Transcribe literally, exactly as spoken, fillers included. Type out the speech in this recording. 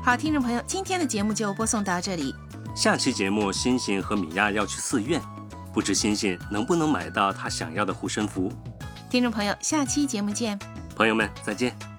好，听众朋友，今天的节目就播送到这里。 下期节目，星星和米娅要去寺院，不知星星能不能买到他想要的护身符。 听众朋友，下期节目见。 朋友们，再见。